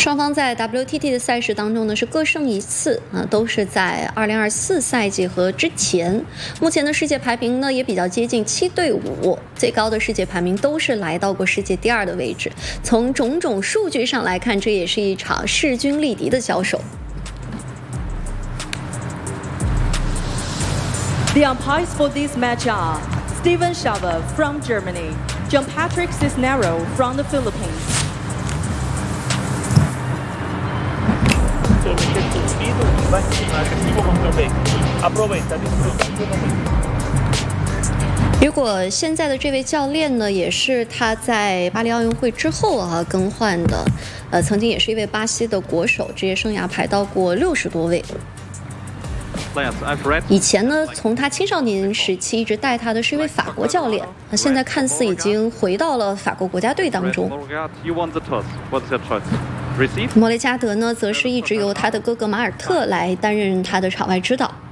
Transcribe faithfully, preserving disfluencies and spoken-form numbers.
双方在 W T T 的赛事当中呢是各胜一次啊，都是在二零二四赛季和之前。目前的世界排名呢也比较接近七对五，最高的世界排名都是来到过世界第二的位置。从种种数据上来看，这也是一场势均力敌的交手。 The umpires for this match are Steven Schaber from Germany, John Patrick Cisnero from the Philippines. Aproveita, disfruta este momento. 如果现在的这位教练呢，也是他在巴黎奥运会之后啊更换的，呃，曾经也是一位巴西的国手，职业生涯排到过六十多位。以前呢，从他青少年时期一直带他的是一位法国教练，现在看似已经回到了法国国家队当中。莫雷加德呢，则是一直由他的哥哥马尔特来担任他的场外指导。